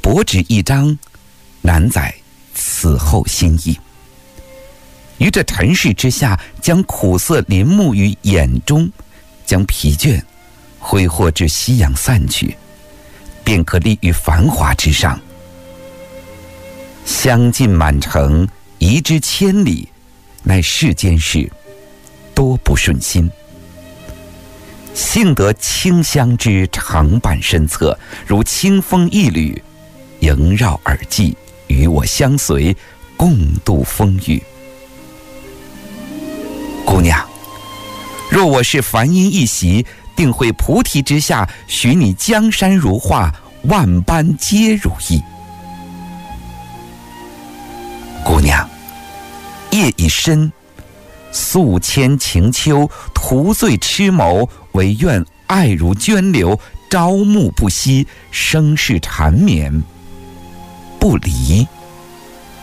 薄纸一张，难载此后心意。于这尘世之下，将苦涩临摹于眼中，将疲倦挥霍至夕阳散去，便可立于繁华之上。香尽满城，遗之千里，乃世间事，多不顺心。幸得清香之长伴身侧，如清风一缕，萦绕耳际，与我相随，共度风雨。姑娘，若我是梵音一袭，定会菩提之下，许你江山如画，万般皆如意。姑娘，夜已深，素牵情秋，徒醉痴谋，唯愿爱如涓流，朝暮不息，生世缠绵不离。